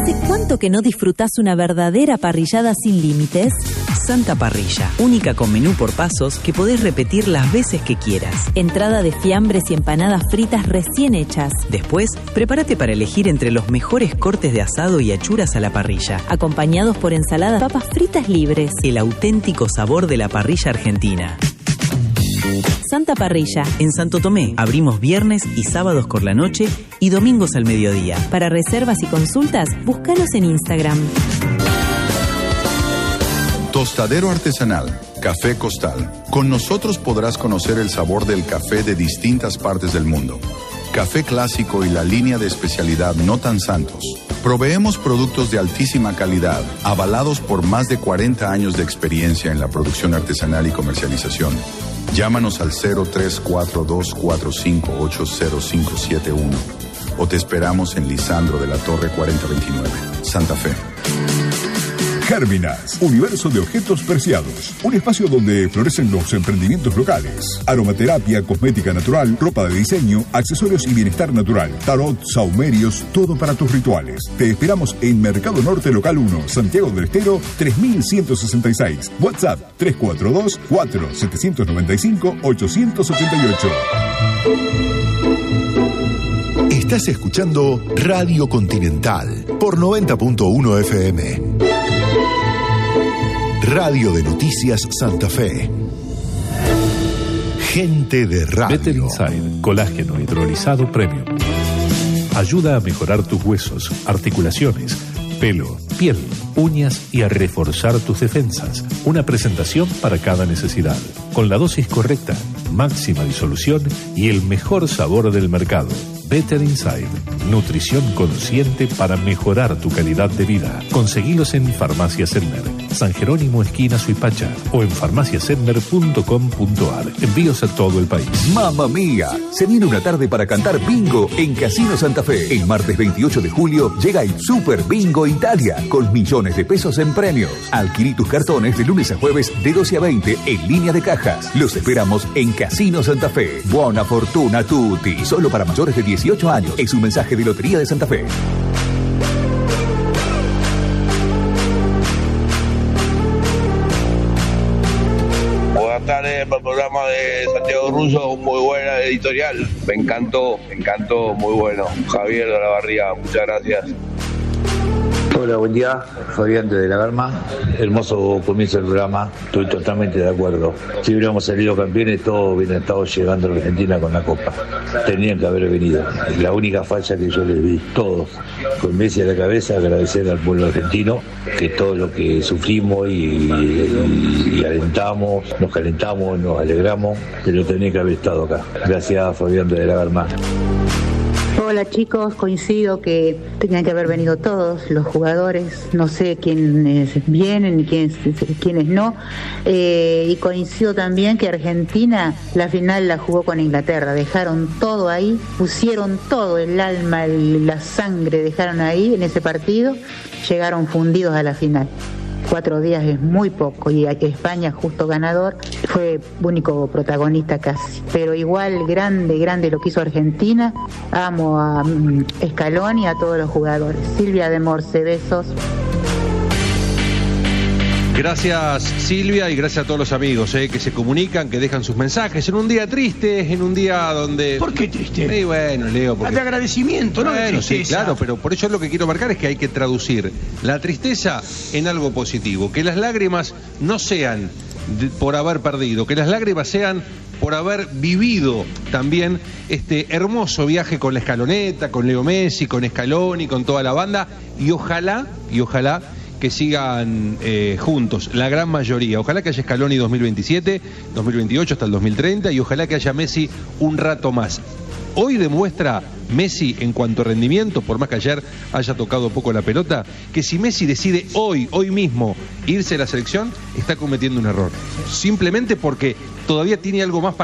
¿Hace cuánto que no disfrutás una verdadera parrillada sin límites? Santa Parrilla, única con menú por pasos que podés repetir las veces que quieras. Entrada de fiambres y empanadas fritas recién hechas. Después, prepárate para elegir entre los mejores cortes de asado y achuras a la parrilla, acompañados por ensaladas, papas fritas libres. El auténtico sabor de la parrilla argentina. Santa Parrilla. En Santo Tomé, abrimos viernes y sábados por la noche y domingos al mediodía. Para reservas y consultas, búscanos en Instagram. Tostadero artesanal, Café Costal. Con nosotros podrás conocer el sabor del café de distintas partes del mundo. Café clásico y la línea de especialidad No Tan Santos. Proveemos productos de altísima calidad, avalados por más de 40 años de experiencia en la producción artesanal y comercialización. Llámanos al 034245805571 o te esperamos en Lisandro de la Torre 4029, Santa Fe. Gérminas, universo de objetos preciados. Un espacio donde florecen los emprendimientos locales. Aromaterapia, cosmética natural, ropa de diseño, accesorios y bienestar natural. Tarot, saumerios, todo para tus rituales. Te esperamos en Mercado Norte Local 1, Santiago del Estero, 3166. WhatsApp 342-4795-888. Estás escuchando Radio Continental por 90.1 FM. Radio de Noticias Santa Fe. Gente de radio. Better Inside, colágeno hidrolizado premium. Ayuda a mejorar tus huesos, articulaciones, pelo, piel, uñas y a reforzar tus defensas. Una presentación para cada necesidad. Con la dosis correcta, máxima disolución y el mejor sabor del mercado. Better Inside, nutrición consciente para mejorar tu calidad de vida. Conseguilos en Farmacia Sedmer, San Jerónimo esquina Suipacha o en farmaciasedmer.com.ar. Envíos a todo el país. ¡Mamma mía! Se viene una tarde para cantar bingo en Casino Santa Fe. El martes 28 de julio llega el Super Bingo Italia con millones de pesos en premios. Adquirí tus cartones de lunes a jueves de 12 a 20 en línea de cajas. Los esperamos en Casino Santa Fe. Buona fortuna tutti. Solo para mayores de 18 años. Es un mensaje de Lotería de Santa Fe. Buenas tardes para el programa de Santiago Russo, muy buena editorial. Me encantó, muy bueno. Javier de la Barriga, muchas gracias. Hola, buen día, Fabián de la Garma. Hermoso comienzo del programa, estoy totalmente de acuerdo. Si hubiéramos salido campeones, todos hubieran estado llegando a la Argentina con la Copa. Tenían que haber venido. La única falla que yo les vi, todos, con Messi a la cabeza, agradecer al pueblo argentino que todo lo que sufrimos y alentamos, nos calentamos, nos alegramos, pero tenía que haber estado acá. Gracias, Fabián de la Garma. Hola chicos, coincido que tenían que haber venido todos los jugadores, no sé quiénes vienen y quiénes no, y coincido también que Argentina la final la jugó con Inglaterra, dejaron todo ahí, pusieron todo, el alma, la sangre dejaron ahí en ese partido, llegaron fundidos a la final. 4 días es muy poco y España, justo ganador, fue único protagonista casi, pero igual grande lo que hizo Argentina. Amo a Scaloni y a todos los jugadores. Silvia de Morse, besos. Gracias Silvia y gracias a todos los amigos que se comunican, que dejan sus mensajes en un día triste, en un día donde... ¿Por qué triste? Bueno, Leo, porque... De agradecimiento, no de tristeza. Sí, claro, pero por eso lo que quiero marcar es que hay que traducir la tristeza en algo positivo, que las lágrimas no sean por haber perdido, que las lágrimas sean por haber vivido también este hermoso viaje con la escaloneta, con Leo Messi, con Scaloni, con toda la banda, y ojalá que sigan juntos, la gran mayoría. Ojalá que haya Scaloni 2027, 2028 hasta el 2030 y ojalá que haya Messi un rato más. Hoy demuestra Messi en cuanto a rendimiento, por más que ayer haya tocado poco la pelota, que si Messi decide hoy mismo irse a la selección, está cometiendo un error. Simplemente porque todavía tiene algo más para